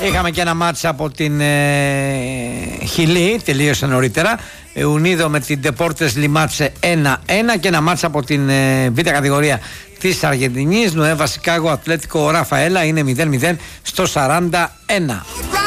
Είχαμε και ένα μάτς από την Χιλή, τελείωσε νωρίτερα. Ουνίδο με την Ντεπόρτες Λιμάτσε 1-1 και ένα μάτς από την β' κατηγορία της Αργεντινής. Νοέβα Σικάγο Ατλέτικο Ραφαέλα είναι 0-0 στο 41.